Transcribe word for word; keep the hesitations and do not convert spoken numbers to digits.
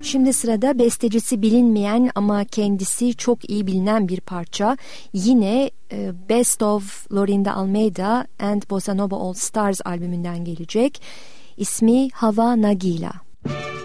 Şimdi sırada bestecisi bilinmeyen ama kendisi çok iyi bilinen bir parça. Yine e, Best of Lorinda Almeida and Bossa Nova All Stars albümünden gelecek. İsmi Hava Nagila.